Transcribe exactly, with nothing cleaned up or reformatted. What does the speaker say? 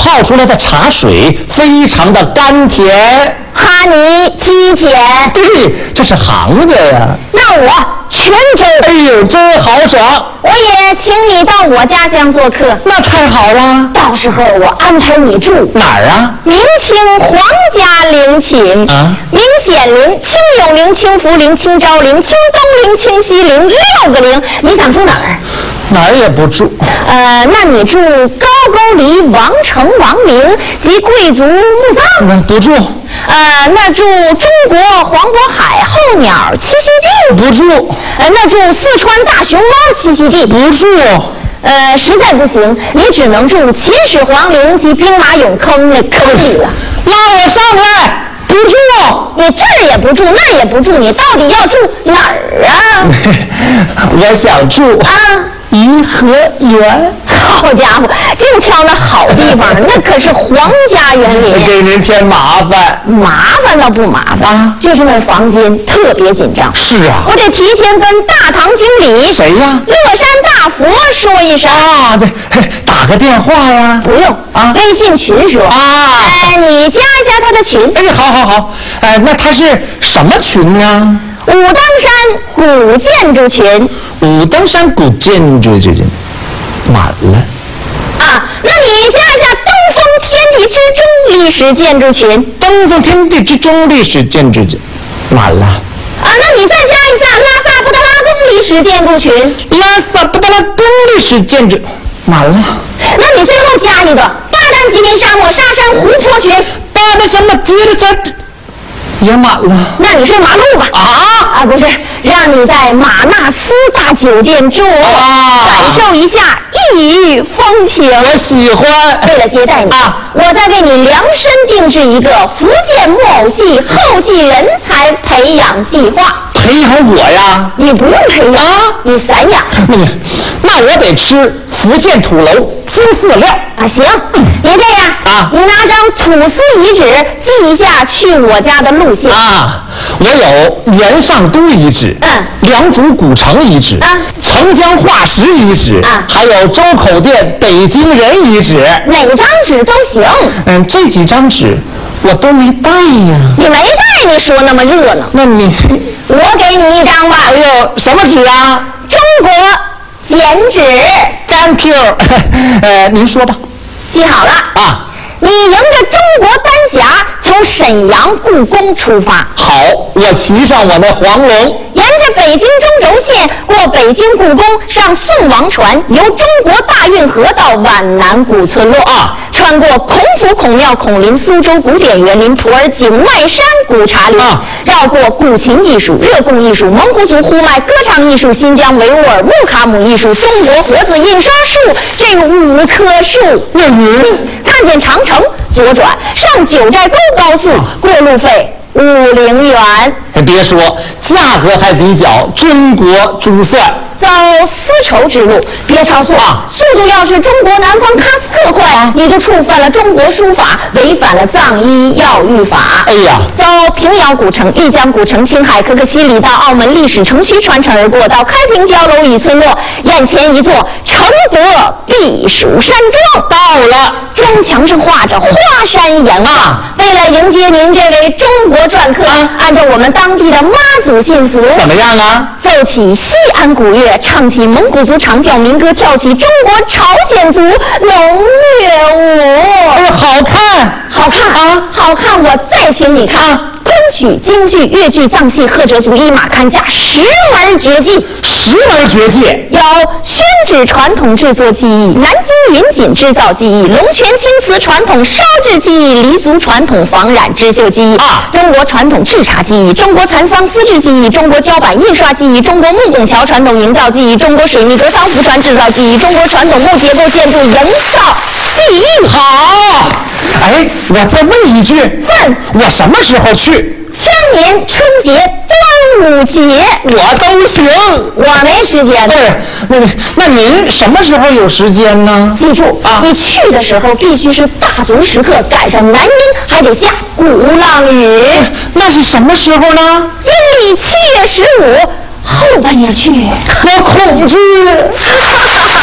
泡出来的茶水非常的甘甜。 哈尼鸡甜。 对，这是行家呀。 那我全州。 哎呦，真豪爽！ 我也请你到我家乡做客。 那太好了， 到时候我安排你住哪儿啊？ 明清皇家陵寝啊， 明显陵、清永陵、清福陵、清昭陵、清东陵、清西陵，六个陵，你想住哪儿？ 哪儿也不住。 呃，那你住高句丽王城王陵及贵族墓葬？ 嗯，不住。 呃，那住中国黄渤海候鸟栖息地？ 不住。 呃，那住四川大熊猫栖息地？ 不住。 呃，实在不行，你只能住秦始皇陵及兵马俑坑那坑里了。 拉我上来！不住。 你这儿也不住，那儿也不住，你到底要住哪儿啊？ 我想住啊。 颐和园。 好家伙，净挑那好地方，那可是皇家园林。 给您添麻烦。 麻烦倒不麻烦啊， 就是那房间特别紧张。 是啊， 我得提前跟大堂经理谁呀？ 乐山大佛说一声啊，对，打个电话呀。 不用啊， 微信群说啊。 哎，你加一下他的群。 哎，好好好。哎，那他是什么群呢？ 武当山古建筑群。 武当山古建筑群满了。 啊，那你加一下登峰天地之中历史建筑群。 登峰天地之中历史建筑群满了。 啊，那你再加一下拉萨布达拉宫历史建筑群。 拉萨布达拉宫历史建筑满了。 那你最后加一个巴丹吉林沙漠沙山湖泊群。 巴丹沙漠吉林沙也满了。 那你说马路吧。 啊啊，不是，让你在马纳斯大酒店住， 啊， 感受一下异域风情。 我喜欢。 为了接待你啊， 我再为你量身定制一个福建木偶戏后继人才培养计划。 培养我呀？ 你不用培养啊， 你散养。 你，那我得吃福建土楼精饲料啊。行，你这样啊， 你拿张土司遗址记一下去我家的路线啊。我有元上都遗址， 嗯， 良渚古城遗址， 啊， 澄江化石遗址， 啊， 还有周口店北京人遗址。 哪张纸都行。 嗯，这几张纸我都没带呀。 你没带，你说那么热闹。 那你， 我给你一张吧。 哎呦，什么纸啊？ 中国剪纸。 Thank you。呃，您说吧。 记好了啊。 你迎着中国丹霞从沈阳故宫出发。 好，我骑上我那黄龙， 沿着北京中轴线过北京故宫，上宋王船，由中国大运河到皖南古村落啊， 穿过孔府、孔庙、孔林、苏州古典园林、普洱景迈山古茶林， 啊， 绕过古琴艺术、热贡艺术、蒙古族呼麦歌唱艺术、新疆维吾尔木卡姆艺术、中国活字印刷术这五棵树。 那您看见长城，左转上九寨沟高速，过路费五零元。 别说，价格还比较中国珠算。 走丝绸之路，别超速啊！速度要是中国南方喀斯特快，啊、你就触犯了中国书法，违反了藏医药育法。 哎呀， 走平遥古城、丽江古城、青海可可西里到澳门历史城区穿城而过，到开平碉楼与村落，眼前一座承德避暑山庄。 到了， 庄墙上画着花山岩画。为了迎接您这位中国篆客，啊、按照我们当地的妈祖信俗， 怎么样啊？ 奏起西安古乐，唱起蒙古族长调民歌，跳起中国朝鲜族龙乐舞。 哎，好看， 好看啊，好看！我再请你看。啊昆曲、京剧、越剧、藏戏、贺哲族、一马看架，十门绝技。 十门绝技有宣纸传统制作技艺、南京云锦制造技艺、龙泉青瓷传统烧制技艺、黎族传统仿染织绣技艺、 啊、 中国传统制茶技艺、中国蚕桑丝织技艺、中国雕版印刷技艺、中国木拱桥传统营造技艺、中国水泥隔桑浮船制造技艺、中国传统木结构建筑营造技艺。 好，哎，我再问一句， 问我什么时候去？ 清明、春节、端午节我都行。 我没时间。 不是，那那您什么时候有时间呢？ 记住啊，你去的时候必须是大足时刻，赶上南阴还得下鼓浪屿。 那是什么时候呢？ 阴历七月十五后半夜去。 我恐惧。